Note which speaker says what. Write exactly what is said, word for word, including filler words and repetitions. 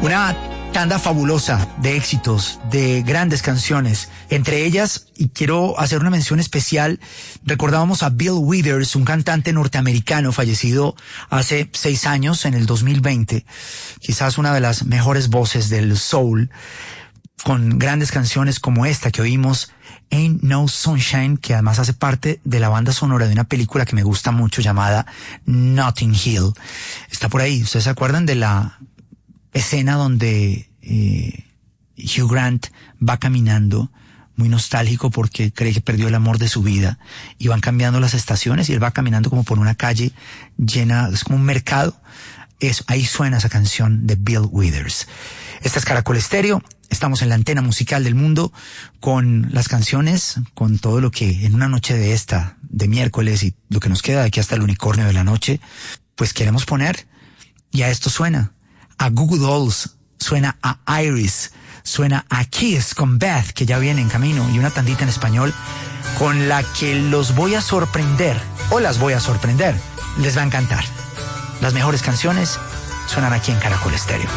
Speaker 1: Una tanda fabulosa de éxitos, de grandes canciones. Entre ellas, y quiero hacer una mención especial, recordábamos a Bill Withers, un cantante norteamericano fallecido hace seis años, en el dos mil veinte. Quizás una de las mejores voces del soul, con grandes canciones como esta que oímos, Ain't No Sunshine, que además hace parte de la banda sonora de una película que me gusta mucho llamada Notting Hill. Está por ahí. ¿Ustedes se acuerdan de la escena donde eh, Hugh Grant va caminando, muy nostálgico porque cree que perdió el amor de su vida, y van cambiando las estaciones y él va caminando como por una calle llena, es como un mercado? Eso, ahí suena esa canción de Bill Withers. Esta es Caracol Estéreo. Estamos en la antena musical del mundo con las canciones, con todo lo que en una noche de esta, de miércoles, y lo que nos queda de aquí hasta el unicornio de la noche, pues queremos poner. Y a esto suena a Goo Goo Dolls, suena a Iris, suena a Kiss con Beth, que ya viene en camino, y una tandita en español con la que los voy a sorprender, o las voy a sorprender. Les va a encantar. Las mejores canciones suenan aquí en Caracol Estéreo.